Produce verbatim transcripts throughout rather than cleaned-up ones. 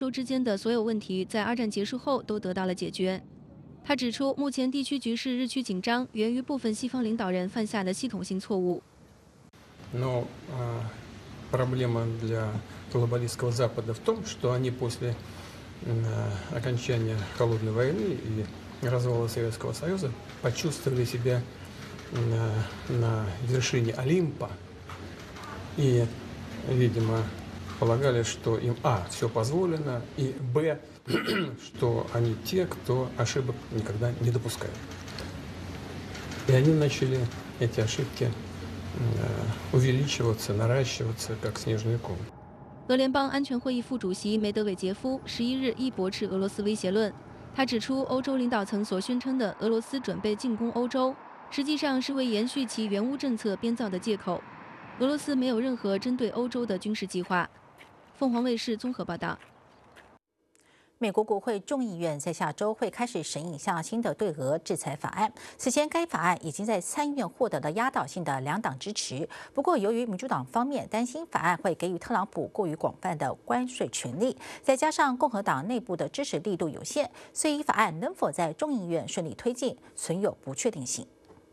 洲之间的所有问题在二战结束后都得到了解决。他指出，目前地区局势日趋紧张，源于部分西方领导人犯下的系统性错误。 Но а, проблема для глобалистского Запада в том, что они после а, окончания холодной войны и развала Советского Союза почувствовали себя на, на вершине Олимпа и, видимо, полагали, что им а. все позволено, и б. что они те, кто ошибок никогда не допускают. И они начали эти ошибки увеличиваться, наращиваться, как снежный ком. 俄联邦安全会议副主席梅德韦杰夫十一日亦驳斥俄罗斯威胁论。他指出，欧洲领导层所宣称的俄罗斯准备进攻欧洲，实际上是为延续其援乌政策编造的借口。俄罗斯没有任何针对欧洲的军事计划。凤凰卫视综合报道。 美国国会众议院在下周会开始审议项新的对俄制裁法案。此前，该法案已经在参议院获得了压倒性的两党支持。不过，由于民主党方面担心法案会给予特朗普过于广泛的关税权利，再加上共和党内部的支持力度有限，所以法案能否在众议院顺利推进，存有不确定性。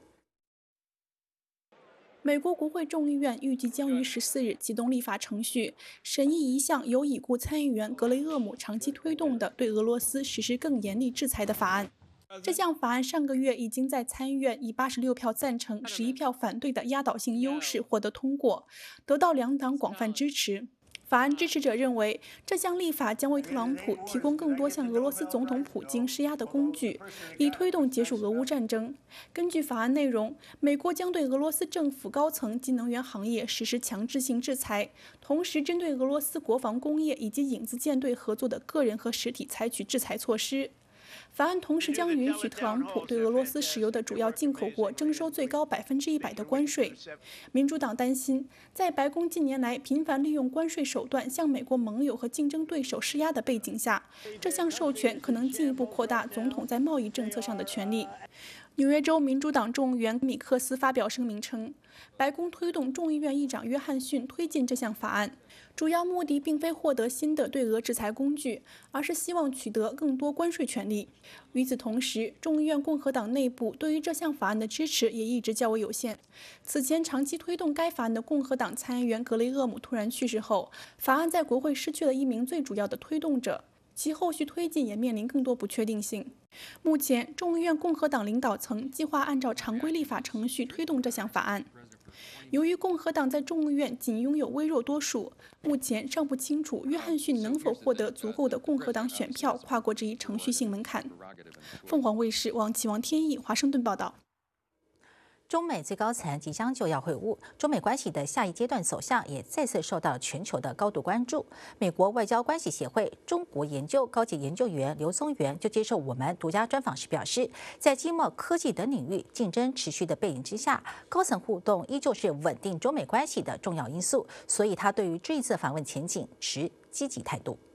美国国会众议院预计将于十四日启动立法程序，审议一项由已故参议员格雷厄姆长期推动的对俄罗斯实施更严厉制裁的法案。这项法案上个月已经在参议院以八十六票赞成、十一票反对的压倒性优势获得通过，得到两党广泛支持。 法案支持者认为，这项立法将为特朗普提供更多向俄罗斯总统普京施压的工具，以推动结束俄乌战争。根据法案内容，美国将对俄罗斯政府高层及能源行业实施强制性制裁，同时针对俄罗斯国防工业以及影子舰队合作的个人和实体采取制裁措施。 法案同时将允许特朗普对俄罗斯石油的主要进口国征收最高百分之一百的关税。民主党担心，在白宫近年来频繁利用关税手段向美国盟友和竞争对手施压的背景下，这项授权可能进一步扩大总统在贸易政策上的权利。 纽约州民主党众议员米克斯发表声明称，白宫推动众议院议长约翰逊推进这项法案，主要目的并非获得新的对俄制裁工具，而是希望取得更多关税权利。与此同时，众议院共和党内部对于这项法案的支持也一直较为有限。此前长期推动该法案的共和党参议员格雷厄姆突然去世后，法案在国会失去了一名最主要的推动者。 其后续推进也面临更多不确定性。目前，众议院共和党领导层计划按照常规立法程序推动这项法案。由于共和党在众议院仅拥有微弱多数，目前尚不清楚约翰逊能否获得足够的共和党选票跨过这一程序性门槛。凤凰卫视王启王天意华盛顿报道。 中美最高层即将就要会晤，中美关系的下一阶段走向也再次受到全球的高度关注。美国外交关系协会中国研究高级研究员刘宗元就接受我们独家专访时表示，在经贸、科技等领域竞争持续的背景之下，高层互动依旧是稳定中美关系的重要因素，所以他对于这一次访问前景持积极态度。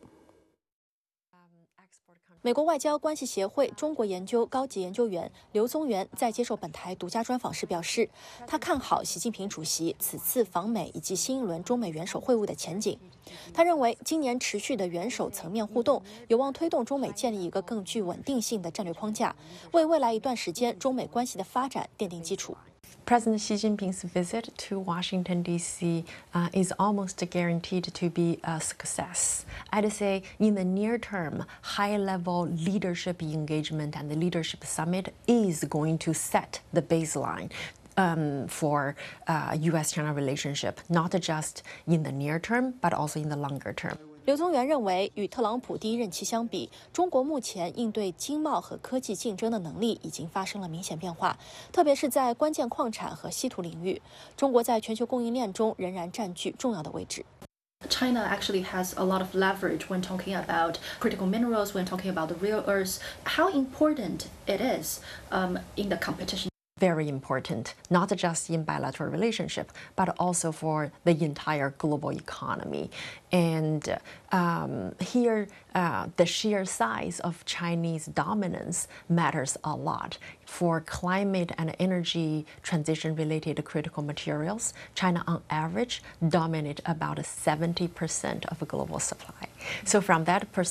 美国外交关系协会中国研究高级研究员刘宗元在接受本台独家专访时表示，他看好习近平主席此次访美以及新一轮中美元首会晤的前景。他认为，今年持续的元首层面互动有望推动中美建立一个更具稳定性的战略框架，为未来一段时间中美关系的发展奠定基础。 President Xi Jinping's visit to Washington, D C uh, is almost guaranteed to be a success. I'd say in the near term, high-level leadership engagement and the leadership summit is going to set the baseline um, for uh, U S China relationship, not just in the near term, but also in the longer term. 刘宗元认为，与特朗普第一任期相比，中国目前应对经贸和科技竞争的能力已经发生了明显变化，特别是在关键矿产和稀土领域，中国在全球供应链中仍然占据重要的位置。 China actually has a lot of leverage when talking about critical minerals, when talking about the rare earths. How important it is um, in the competition? Very important, not just in bilateral relationship, but also for the entire global economy. And um, here, uh, the sheer size of Chinese dominance matters a lot. For climate and energy transition-related critical materials, China, on average, dominate about seventy percent of global supply. So from that perspective,